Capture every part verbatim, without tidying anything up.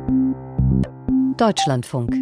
Deutschlandfunk.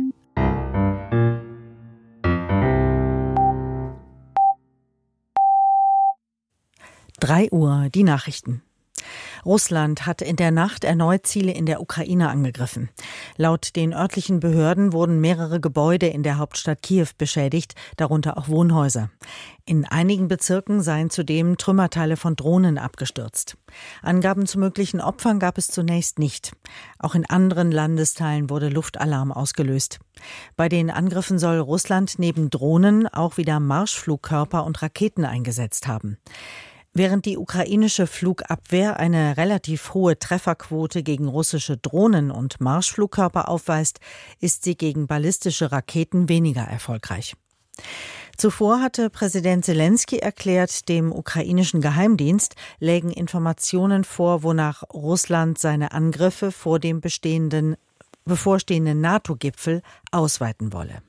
drei Uhr, die Nachrichten. Russland hat in der Nacht erneut Ziele in der Ukraine angegriffen. Laut den örtlichen Behörden wurden mehrere Gebäude in der Hauptstadt Kiew beschädigt, darunter auch Wohnhäuser. In einigen Bezirken seien zudem Trümmerteile von Drohnen abgestürzt. Angaben zu möglichen Opfern gab es zunächst nicht. Auch in anderen Landesteilen wurde Luftalarm ausgelöst. Bei den Angriffen soll Russland neben Drohnen auch wieder Marschflugkörper und Raketen eingesetzt haben. Während die ukrainische Flugabwehr eine relativ hohe Trefferquote gegen russische Drohnen und Marschflugkörper aufweist, ist sie gegen ballistische Raketen weniger erfolgreich. Zuvor hatte Präsident Selenskyj erklärt, dem ukrainischen Geheimdienst lägen Informationen vor, wonach Russland seine Angriffe vor dem bestehenden, bevorstehenden NATO-Gipfel ausweiten wolle.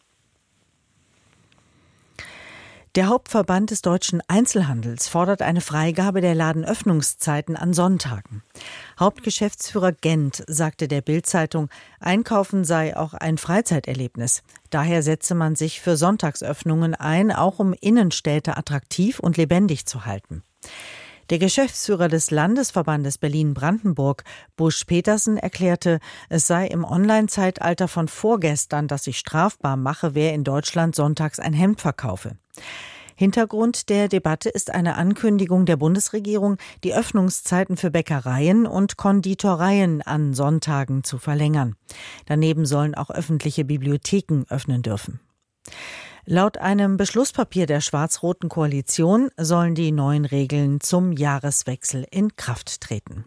Der Hauptverband des deutschen Einzelhandels fordert eine Freigabe der Ladenöffnungszeiten an Sonntagen. Hauptgeschäftsführer Gent sagte der Bild-Zeitung, Einkaufen sei auch ein Freizeiterlebnis. Daher setze man sich für Sonntagsöffnungen ein, auch um Innenstädte attraktiv und lebendig zu halten. Der Geschäftsführer des Landesverbandes Berlin-Brandenburg, Busch Petersen, erklärte, es sei im Online-Zeitalter von vorgestern, dass sich strafbar mache, wer in Deutschland sonntags ein Hemd verkaufe. Hintergrund der Debatte ist eine Ankündigung der Bundesregierung, die Öffnungszeiten für Bäckereien und Konditoreien an Sonntagen zu verlängern. Daneben sollen auch öffentliche Bibliotheken öffnen dürfen. Laut einem Beschlusspapier der schwarz-roten Koalition sollen die neuen Regeln zum Jahreswechsel in Kraft treten.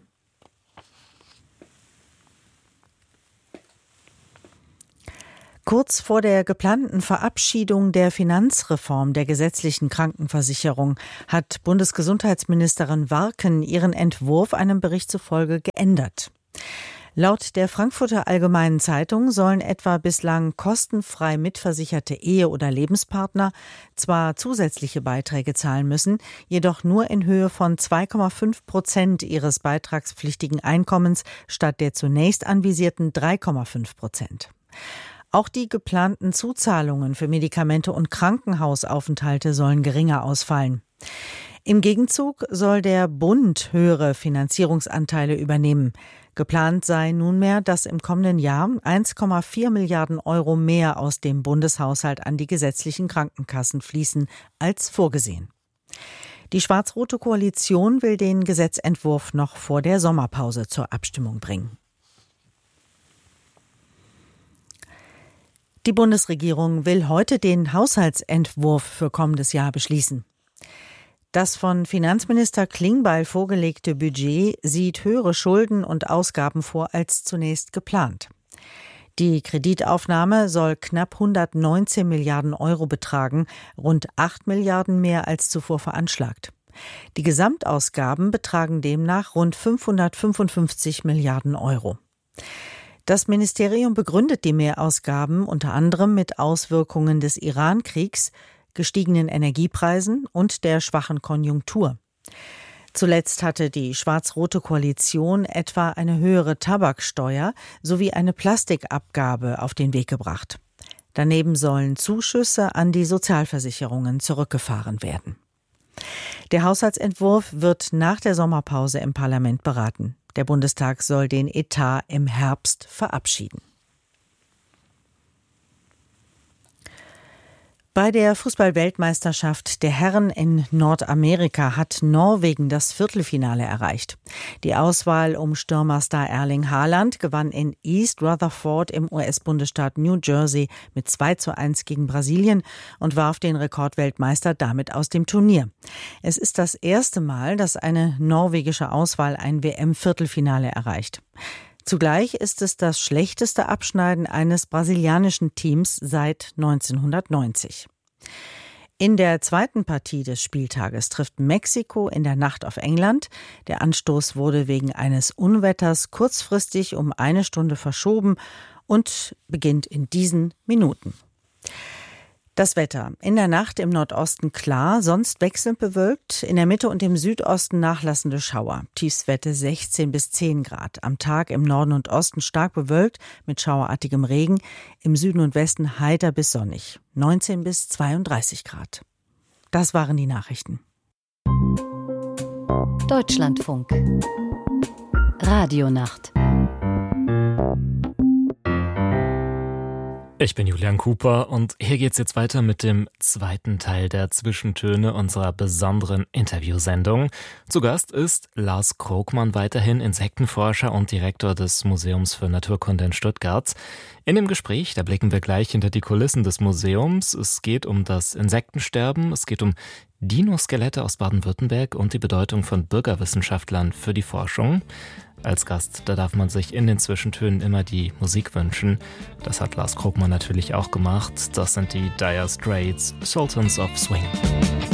Kurz vor der geplanten Verabschiedung der Finanzreform der gesetzlichen Krankenversicherung hat Bundesgesundheitsministerin Warken ihren Entwurf einem Bericht zufolge geändert. Laut der Frankfurter Allgemeinen Zeitung sollen etwa bislang kostenfrei mitversicherte Ehe- oder Lebenspartner zwar zusätzliche Beiträge zahlen müssen, jedoch nur in Höhe von zwei Komma fünf Prozent ihres beitragspflichtigen Einkommens statt der zunächst anvisierten drei Komma fünf Prozent. Auch die geplanten Zuzahlungen für Medikamente und Krankenhausaufenthalte sollen geringer ausfallen. Im Gegenzug soll der Bund höhere Finanzierungsanteile übernehmen. Geplant sei nunmehr, dass im kommenden Jahr eins Komma vier Milliarden Euro mehr aus dem Bundeshaushalt an die gesetzlichen Krankenkassen fließen als vorgesehen. Die schwarz-rote Koalition will den Gesetzentwurf noch vor der Sommerpause zur Abstimmung bringen. Die Bundesregierung will heute den Haushaltsentwurf für kommendes Jahr beschließen. Das von Finanzminister Klingbeil vorgelegte Budget sieht höhere Schulden und Ausgaben vor als zunächst geplant. Die Kreditaufnahme soll knapp hundertneunzehn Milliarden Euro betragen, rund acht Milliarden mehr als zuvor veranschlagt. Die Gesamtausgaben betragen demnach rund fünfhundertfünfundfünfzig Milliarden Euro. Das Ministerium begründet die Mehrausgaben unter anderem mit Auswirkungen des Iran-Kriegs, gestiegenen Energiepreisen und der schwachen Konjunktur. Zuletzt hatte die schwarz-rote Koalition etwa eine höhere Tabaksteuer sowie eine Plastikabgabe auf den Weg gebracht. Daneben sollen Zuschüsse an die Sozialversicherungen zurückgefahren werden. Der Haushaltsentwurf wird nach der Sommerpause im Parlament beraten. Der Bundestag soll den Etat im Herbst verabschieden. Bei der Fußball-Weltmeisterschaft der Herren in Nordamerika hat Norwegen das Viertelfinale erreicht. Die Auswahl um Stürmerstar Erling Haaland gewann in East Rutherford im U S-Bundesstaat New Jersey mit zwei zu eins gegen Brasilien und warf den Rekordweltmeister damit aus dem Turnier. Es ist das erste Mal, dass eine norwegische Auswahl ein W M-Viertelfinale erreicht. Zugleich ist es das schlechteste Abschneiden eines brasilianischen Teams seit neunzehnhundertneunzig. In der zweiten Partie des Spieltages trifft Mexiko in der Nacht auf England. Der Anstoß wurde wegen eines Unwetters kurzfristig um eine Stunde verschoben und beginnt in diesen Minuten. Das Wetter. In der Nacht im Nordosten klar, sonst wechselnd bewölkt. In der Mitte und im Südosten nachlassende Schauer. Tiefstwerte sechzehn bis zehn Grad. Am Tag im Norden und Osten stark bewölkt mit schauerartigem Regen. Im Süden und Westen heiter bis sonnig. neunzehn bis zweiunddreißig Grad. Das waren die Nachrichten. Deutschlandfunk. Radionacht. Ich bin Julian Cooper und hier geht's jetzt weiter mit dem zweiten Teil der Zwischentöne unserer besonderen Interviewsendung. Zu Gast ist Lars Krogmann, weiterhin Insektenforscher und Direktor des Museums für Naturkunde in Stuttgart. In dem Gespräch, da blicken wir gleich hinter die Kulissen des Museums. Es geht um das Insektensterben, es geht um Dinoskelette aus Baden-Württemberg und die Bedeutung von Bürgerwissenschaftlern für die Forschung. Als Gast, da darf man sich in den Zwischentönen immer die Musik wünschen. Das hat Lars Krogmann natürlich auch gemacht. Das sind die Dire Straits, Sultans of Swing.